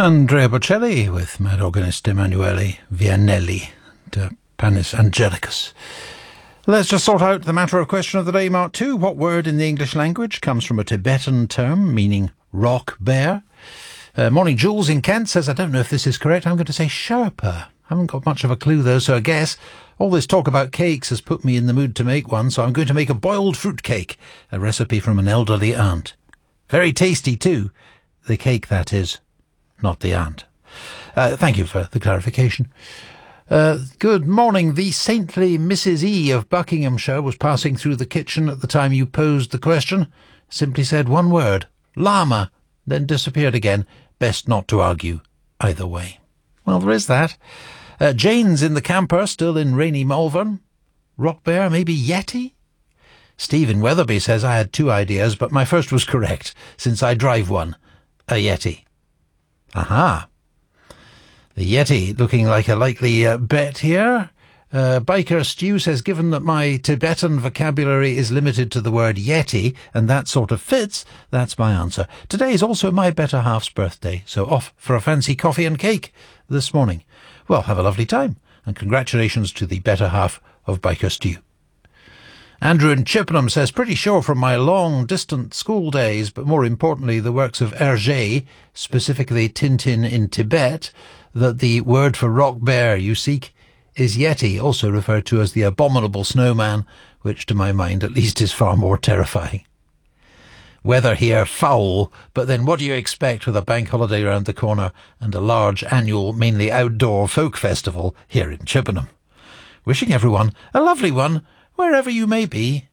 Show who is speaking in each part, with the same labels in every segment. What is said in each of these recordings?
Speaker 1: Andrea Bocelli with Mad Organist Emanuele Vianelli de Panis Angelicus. Let's just sort out the matter of question of the day, Mark 2. What word in the English language comes from a Tibetan term meaning rock bear? Morning Jules in Kent says, I don't know if this is correct. I'm going to say Sherpa. Haven't got much of a clue though, so I guess all this talk about cakes has put me in the mood to make one, so I'm going to make a boiled fruit cake, a recipe from an elderly aunt. Very tasty too. The cake, that is. Not the aunt. Thank you for the clarification. Good morning. The saintly Mrs. E. of Buckinghamshire was passing through the kitchen at the time you posed the question. Simply said one word, llama, then disappeared again. Best not to argue either way. Well, there is that. Jane's in the camper, still in rainy Malvern. Rock bear, maybe Yeti? Steve in Wetherby says I had two ideas, but my first was correct, since I drive one. A Yeti. Aha. The Yeti looking like a likely bet here. Biker Stew says, given that my Tibetan vocabulary is limited to the word Yeti, and that sort of fits, that's my answer. Today is also my better half's birthday, so off for a fancy coffee and cake this morning. Well, have a lovely time, and congratulations to the better half of Biker Stew. Andrew in Chippenham says, pretty sure from my long-distant school days, but more importantly the works of Hergé, specifically Tintin in Tibet, that the word for rock bear you seek is Yeti, also referred to as the abominable snowman, which to my mind at least is far more terrifying. Weather here foul, but then what do you expect with a bank holiday around the corner and a large annual, mainly outdoor folk festival here in Chippenham? Wishing everyone a lovely one, wherever you may be.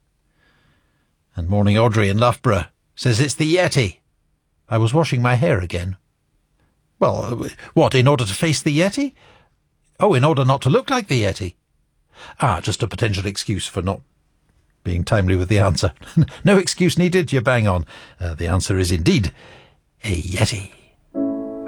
Speaker 1: And morning Audrey in Loughborough says it's the Yeti. I was washing my hair again. Well, what, in order to face the Yeti? Oh, in order not to look like the Yeti. Just a potential excuse for not being timely with the answer. No excuse needed, you bang on. The answer is indeed a Yeti.